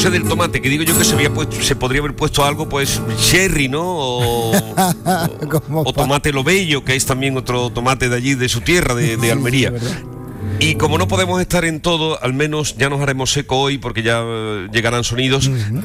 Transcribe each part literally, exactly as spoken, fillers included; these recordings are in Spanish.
sé del tomate, que digo yo que se había puesto, se podría haber puesto algo, pues, cherry, ¿no? O, o, o tomate lobello, que es también otro tomate de allí, de su tierra, de, de Almería. Y como no podemos estar en todo, al menos ya nos haremos eco hoy, porque ya uh, llegarán sonidos, uh-huh.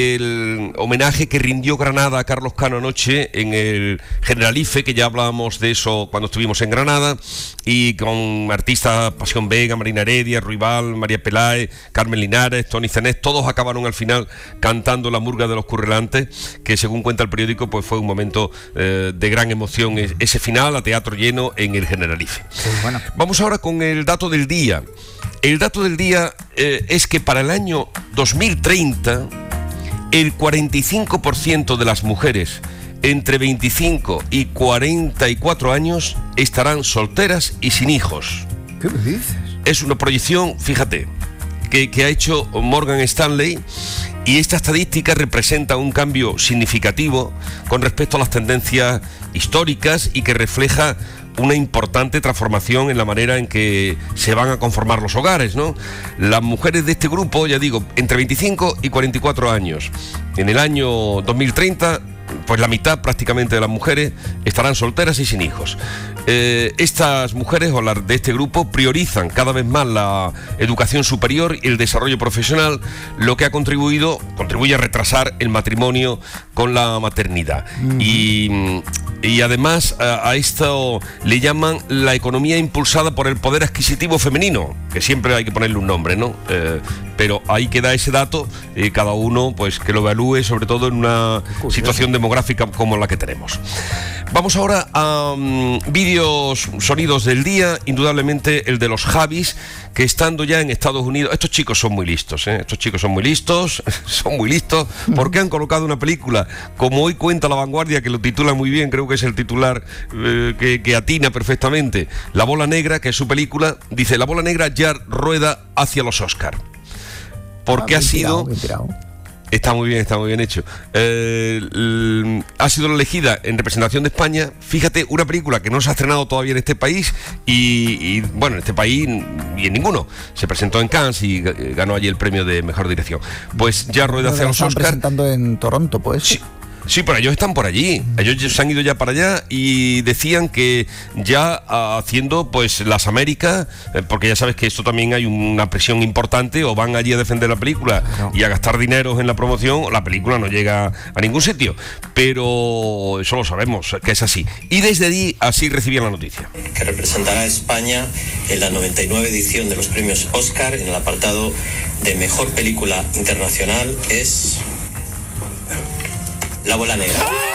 del homenaje que rindió Granada a Carlos Cano anoche en el Generalife, que ya hablábamos de eso cuando estuvimos en Granada, y con artistas Pasión Vega, Marina Heredia, Ruibal, María Peláez, Carmen Linares, Tony Cenés, todos acabaron al final cantando La Murga de los Currelantes, que según cuenta el periódico, pues fue un momento eh, de gran emoción, ese final a teatro lleno en el Generalife. Pues bueno. Vamos ahora con el dato del día. El dato del día eh, es que para el año dos mil treinta el cuarenta y cinco por ciento de las mujeres entre veinticinco y cuarenta y cuatro años estarán solteras y sin hijos. ¿Qué me dices? Es una proyección, fíjate, que, que ha hecho Morgan Stanley, y esta estadística representa un cambio significativo con respecto a las tendencias históricas y que refleja una importante transformación en la manera en que se van a conformar los hogares, ¿no? Las mujeres de este grupo, ya digo, entre veinticinco y cuarenta y cuatro años. En el año dos mil treinta, pues la mitad prácticamente de las mujeres estarán solteras y sin hijos. Eh, estas mujeres o las de este grupo priorizan cada vez más la educación superior y el desarrollo profesional, lo que ha contribuido, contribuye a retrasar el matrimonio con la maternidad. Mm. Y, y además a, a esto le llaman la economía impulsada por el poder adquisitivo femenino, que siempre hay que ponerle un nombre, ¿no? Eh, pero ahí queda ese dato, eh, cada uno pues que lo evalúe, sobre todo en una situación demográfica como la que tenemos. Vamos ahora a um, vídeos, sonidos del día, indudablemente el de los Javis, que estando ya en Estados Unidos, estos chicos son muy listos, ¿eh? estos chicos son muy listos, son muy listos, porque han colocado una película, como hoy cuenta La Vanguardia, que lo titula muy bien, creo que es el titular eh, que, que atina perfectamente, La Bola Negra, que es su película, dice, La Bola Negra ya rueda hacia los Oscar, porque ah, ha sido... Tirado, Está muy bien, está muy bien hecho. Eh, l- ha sido elegida en representación de España. Fíjate, una película que no se ha estrenado todavía en este país y, y bueno, en este país y en ninguno. Se presentó en Cannes y g- ganó allí el premio de mejor dirección. Pues ya rueda hacia los Oscar. Presentando en Toronto, pues. Sí. Sí, pero ellos están por allí, ellos se han ido ya para allá y decían que ya haciendo pues las Américas, eh, porque ya sabes que esto también hay una presión importante, o van allí a defender la película no. y a gastar dineros en la promoción, o la película no llega a ningún sitio, pero eso lo sabemos, que es así. Y desde allí así recibían la noticia. Que representará a España en la noventa y nueve edición de los premios Oscar en el apartado de Mejor Película Internacional es... La Bola Negra.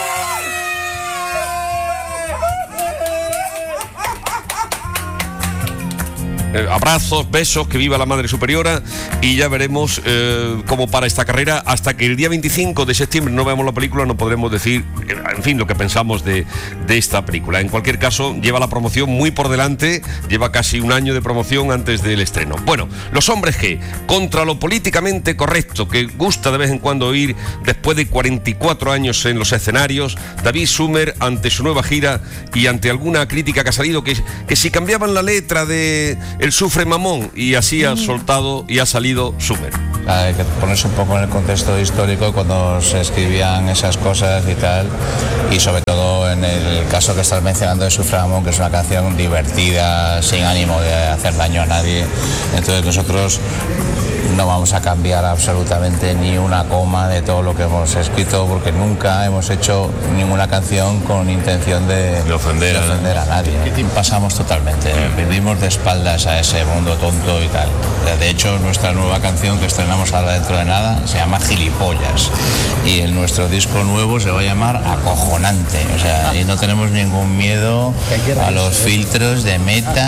Eh, abrazos, besos, que viva la Madre Superiora, y ya veremos eh, cómo para esta carrera. Hasta que el día veinticinco de septiembre no veamos la película, no podremos decir, eh, en fin, lo que pensamos de, de esta película. En cualquier caso, lleva la promoción muy por delante, lleva casi un año de promoción antes del estreno. Bueno, Los Hombres G, contra lo políticamente correcto, que gusta de vez en cuando oír después de cuarenta y cuatro años en los escenarios, David Sumer ante su nueva gira y ante alguna crítica que ha salido, que, que si cambiaban la letra de El Sufre Mamón, y así ha soltado y ha salido Sumer. Hay que ponerse un poco en el contexto histórico cuando se escribían esas cosas y tal, y sobre todo en el caso que estás mencionando de Sufre Mamón, que es una canción divertida, sin ánimo de hacer daño a nadie. Entonces nosotros no vamos a cambiar absolutamente ni una coma de todo lo que hemos escrito, porque nunca hemos hecho ninguna canción con intención de, de ofender, de ofender a nadie. Pasamos totalmente, vivimos de espaldas a ese mundo tonto y tal. De hecho, nuestra nueva canción que estrenamos ahora dentro de nada se llama Gilipollas, y el nuestro disco nuevo se va a llamar Acojonante. O sea, y no tenemos ningún miedo a los filtros de Meta